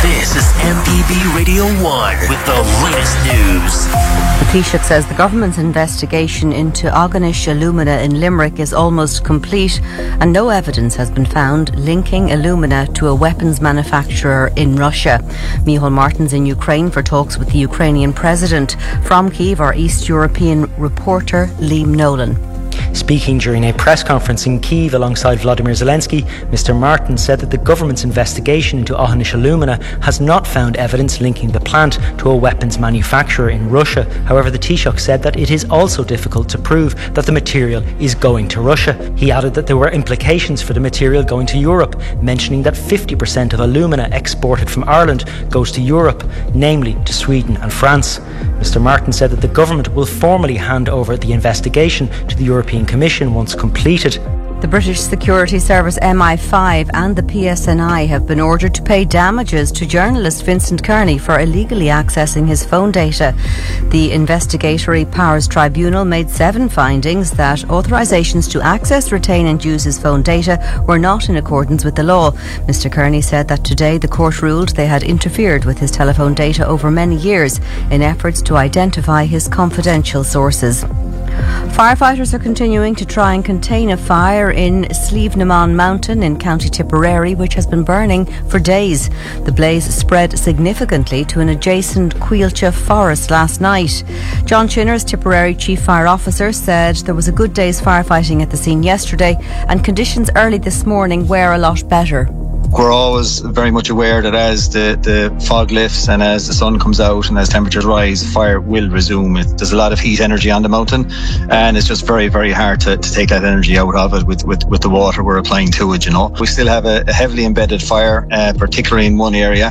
This is MPB Radio 1 with the latest news. The Taoiseach says the government's investigation into Aughanish Alumina in Limerick is almost complete and no evidence has been found linking alumina to a weapons manufacturer in Russia. Micheál Martin's in Ukraine for talks with the Ukrainian president. From Kyiv, our East European reporter Liam Nolan. Speaking during a press conference in Kyiv alongside Vladimir Zelensky, Mr. Martin said that the government's investigation into Aughanish Alumina has not found evidence linking the plant to a weapons manufacturer in Russia. However, the Taoiseach said that it is also difficult to prove that the material is going to Russia. He added that there were implications for the material going to Europe, mentioning that 50% of alumina exported from Ireland goes to Europe, namely to Sweden and France. Mr. Martin said that the government will formally hand over the investigation to the European Commission once completed. The British Security Service MI5 and the PSNI have been ordered to pay damages to journalist Vincent Kearney for illegally accessing his phone data. The Investigatory Powers Tribunal made 7 findings that authorisations to access, retain and use his phone data were not in accordance with the law. Mr. Kearney said that today the court ruled they had interfered with his telephone data over many years in efforts to identify his confidential sources. Firefighters are continuing to try and contain a fire in Slievenamon Mountain in County Tipperary, which has been burning for days. The blaze spread significantly to an adjacent Cuilcha forest last night. John Chinners, Tipperary Chief Fire Officer, said there was a good day's firefighting at the scene yesterday and conditions early this morning were a lot better. We're always very much aware that as the fog lifts and as the sun comes out and as temperatures rise, the fire will resume. There's a lot of heat energy on the mountain and it's just very, very hard to take that energy out of it with the water we're applying to it, you know. We still have a heavily embedded fire, particularly in one area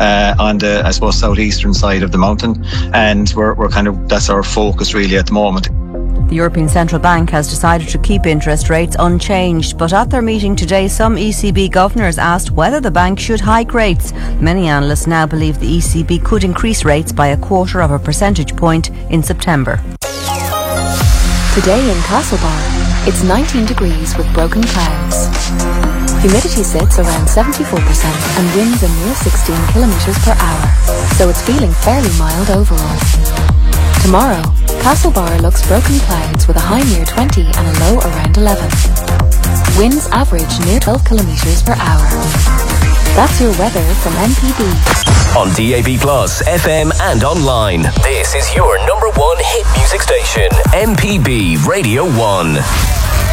on the, I suppose, southeastern side of the mountain, and we're kind of, that's our focus really at the moment. The European Central Bank has decided to keep interest rates unchanged, but at their meeting today, some ECB governors asked whether the bank should hike rates. Many analysts now believe the ECB could increase rates by 0.25 percentage point in September. Today in Castlebar, it's 19 degrees with broken clouds. Humidity sits around 74% and winds a mere 16 kilometres per hour, so it's feeling fairly mild overall. Tomorrow, Castlebar looks broken clouds with a high near 20 and a low around 11. Winds average near 12 kilometres per hour. That's your weather from MPB. On DAB+, FM and online. This is your number 1 hit music station, MPB Radio 1.